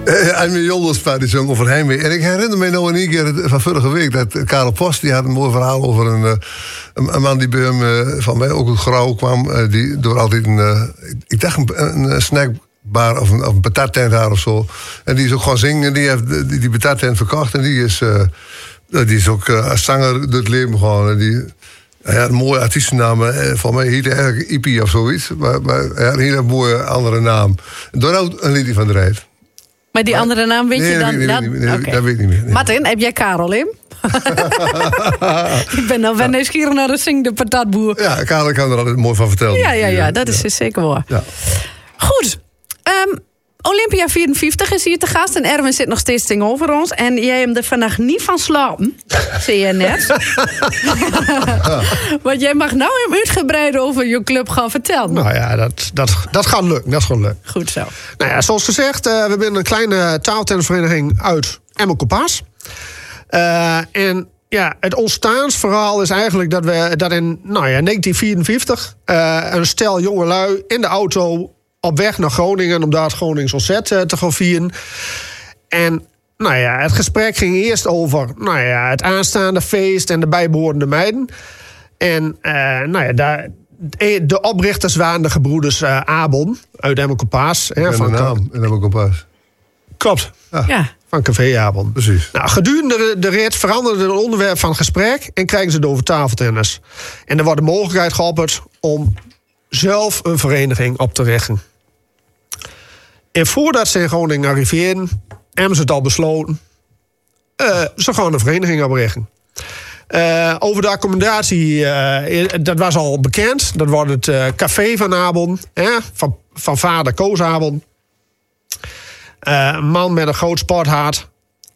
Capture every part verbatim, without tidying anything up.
En mijn Jolderspaar die zong over heimwee. En ik herinner me nog een keer van vorige week dat Karel Post die had een mooi verhaal over een, een, een man die bij hem van mij ook uit Grauw kwam. Die door altijd een, ik dacht een, een snackbar of een, of een patattent had of zo. En die is ook gaan zingen. Die heeft die, die patattent verkocht en die is, uh, die is ook uh, als zanger door het leven gegaan. En die, hij had een mooie artiestennaam. Van mij heette hij eigenlijk Ipi of zoiets. Maar, maar hij had een hele mooie andere naam. Door ook een liedje van de Rijt. Maar die maar, andere naam weet nee, je dan? Nee, dat, nee, nee, okay. dat weet ik niet meer. Nee. Martin, heb jij Karel in? Ik ben nou wel nieuwsgierig naar de zing de patatboer. Ja, Karel kan er altijd mooi van vertellen. Ja, ja, ja, dat is ja. zeker waar. Ja. Goed. Um, Olympia vierenvijftig is hier te gast en Erwin zit nog steeds tegenover ons. En jij hem er vandaag niet van slapen, zie je net. Ja. Want jij mag nou hem uitgebreid over je club gaan vertellen. Nou ja, dat, dat, dat gaat lukken. Dat gaat lukken. Goed zo. Nou ja, zoals gezegd, uh, we zijn een kleine taaltennisvereniging uit Emmen-Kopaas. Uh, en ja, het ontstaansverhaal is eigenlijk dat we dat in nou ja, negentien vierenvijftig uh, een stel jongelui in de auto op weg naar Groningen om daar het Gronings Ontzet uh, te gaan vieren. En nou ja, het gesprek ging eerst over nou ja, het aanstaande feest en de bijbehorende meiden. En uh, nou ja, daar, de oprichters waren de gebroeders uh, Abon uit Emmen-Kopaas. En de naam in Emmen-Kopaas. Klopt. Ja. Ja. Van Café Abon. Precies. Nou, gedurende de, de rit veranderde het onderwerp van gesprek en krijgen ze het over tafeltennis. En er wordt de mogelijkheid geopperd om zelf een vereniging op te richten. En voordat ze in Groningen arriveerden, hebben ze het al besloten. Uh, ze gaan een vereniging oprichten. Uh, over de accommodatie, uh, dat was al bekend. Dat wordt het uh, Café van Abon, hè, van, van vader Koos Abon. Uh, een man met een groot sporthart.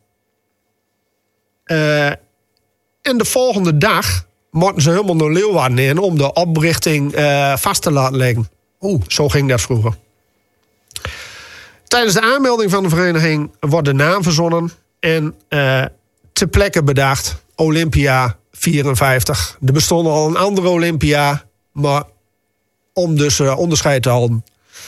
Uh, en de volgende dag mochten ze helemaal naar Leeuwarden in om de oprichting uh, vast te laten leggen. Oeh, zo ging dat vroeger. Tijdens de aanmelding van de vereniging wordt de naam verzonnen en uh, ter plekke bedacht Olympia vierenvijftig. Er bestond al een andere Olympia, maar om dus uh, onderscheid te houden.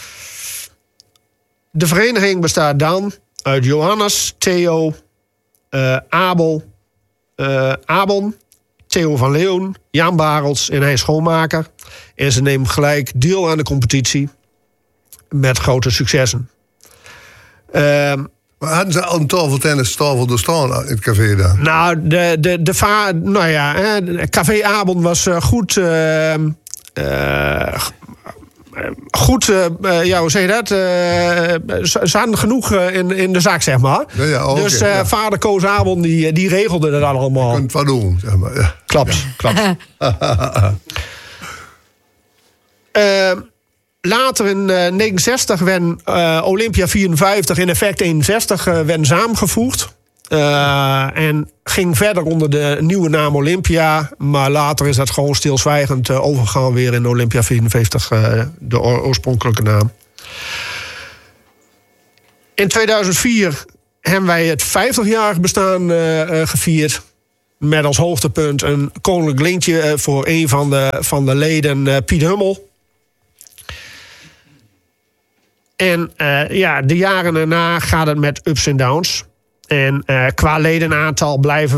De vereniging bestaat dan uit Johannes, Theo, uh, Abel, uh, Abon, Theo van Leeuwen, Jan Barels en hij schoonmaker. En ze nemen gelijk deel aan de competitie met grote successen. Uh, maar hadden ze al een tafeltennis tafel er staan in het café daar? Nou, de, de, de va- nou ja, hè, Café Abon was uh, goed... Uh, uh, Goed, uh, ja, hoe zeg je dat? Uh, ze hadden genoeg uh, in, in de zaak, zeg maar. Ja, ja, okay, dus uh, ja. vader Koos Abon, die, die regelde dat allemaal. Je kunt wat doen, zeg maar. Ja. Klopt, ja. klopt. uh, later in uh, negenenzestig werden uh, Olympia vierenvijftig, in effect eenenzestig, uh, werden samengevoegd. Uh, en ging verder onder de nieuwe naam Olympia. Maar later is dat gewoon stilzwijgend uh, overgegaan weer in Olympia vierenvijftig, uh, de oor- oorspronkelijke naam. In tweeduizend vier hebben wij het vijftigjarig bestaan uh, uh, gevierd. Met als hoogtepunt een koninklijk lintje uh, voor een van de, van de leden, uh, Piet Hummel. En uh, ja, de jaren daarna gaat het met ups en downs. En uh, qua ledenaantal blijven